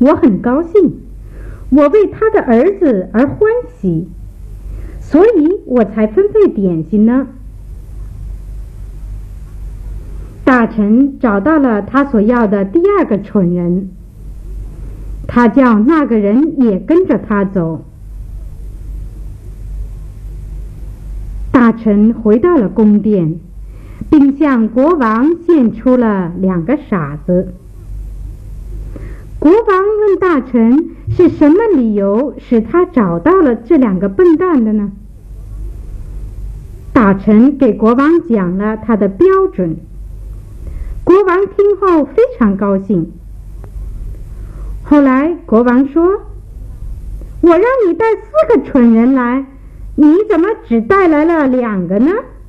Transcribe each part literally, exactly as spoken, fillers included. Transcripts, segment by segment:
我很高兴，我为他的儿子而欢喜，所以我才分配点心呢。大臣找到了他所要的第二个蠢人，他叫那个人也跟着他走。大臣回到了宫殿，并向国王献出了两个傻子。国王问大臣是什么理由使他找到了这两个笨蛋的呢？大臣给国王讲了他的标准，国王听后非常高兴。后来国王说：“我让你带四个蠢人来，你怎么只带来了两个呢？”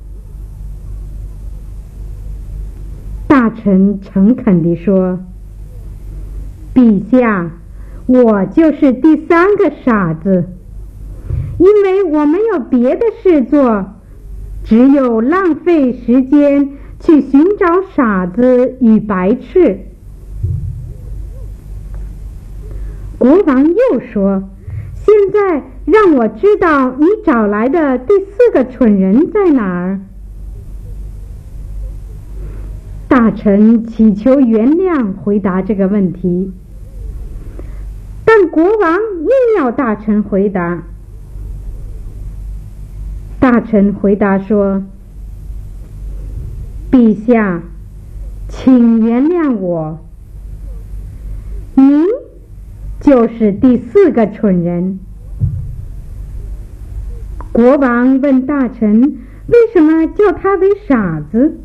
大臣诚恳地说：“陛下，我就是第三个傻子，因为我没有别的事做，只有浪费时间去寻找傻子与白痴。”国王又说：“现在让我知道你找来的第四个蠢人在哪儿。”大臣祈求原谅回答这个问题，但国王硬要大臣回答。大臣回答说：“陛下，请原谅我，您就是第四个蠢人。”国王问大臣为什么叫他为傻子。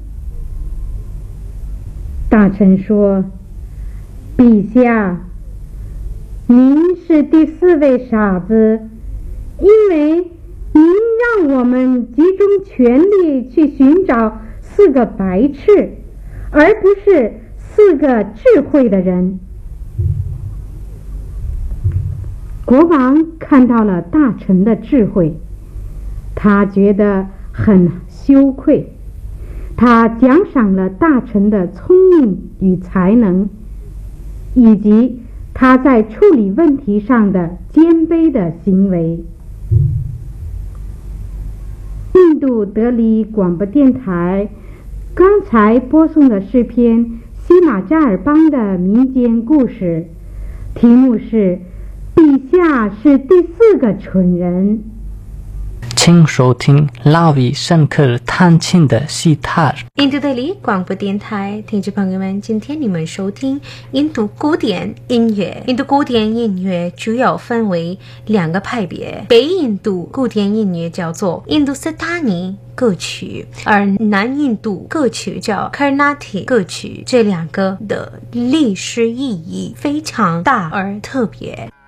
大臣说：“陛下，您是第四位傻子，因为您让我们集中全力去寻找四个白痴，而不是四个智慧的人。”国王看到了大臣的智慧，他觉得很羞愧，他奖赏了大臣的聪明与才能，以及他在处理问题上的谦卑的行为。印度德里广播电台刚才播送的是篇西马扎尔邦的民间故事，题目是陛下是第四个蠢人。 请收听拉维圣克尔弹琴的西塔尔。 印度德里广播电台听众朋友们，今天你们收听印度古典音乐。印度古典音乐主要分为两个派别，北印度古典音乐叫做印度斯坦尼歌曲，而南印度歌曲叫 Carnatic 歌曲。这两个的历史意义非常大而特别。